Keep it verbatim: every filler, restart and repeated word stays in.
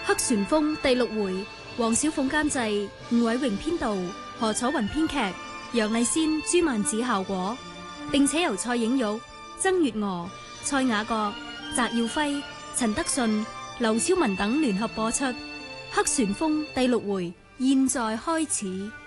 黑旋風第六回，黃小鳳監製，吳偉榮編導，何楚雲編劇，楊麗仙、朱曼子效果，並且由蔡影玉、曾月娥、蔡雅閣、翟耀輝、陳德順、劉超文等聯合播出。黑旋風第六回，現在開始。